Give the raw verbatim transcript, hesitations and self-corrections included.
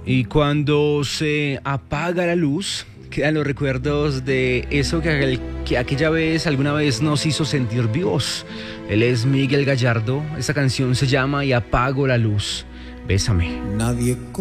Y cuando se apaga la luz, quedan los recuerdos de eso que, aquel- que aquella vez, alguna vez nos hizo sentir vivos. Él es Miguel Gallardo, esta canción se llama Y apago la luz. Bésame. Nadie